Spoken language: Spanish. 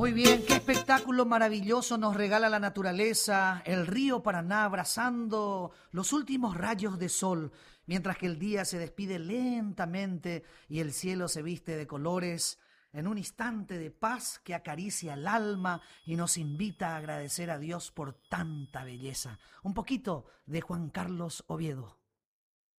Muy bien, qué espectáculo maravilloso nos regala la naturaleza, el río Paraná abrazando los últimos rayos de sol, mientras que el día se despide lentamente y el cielo se viste de colores, en un instante de paz que acaricia el alma y nos invita a agradecer a Dios por tanta belleza. Un poquito de Juan Carlos Oviedo.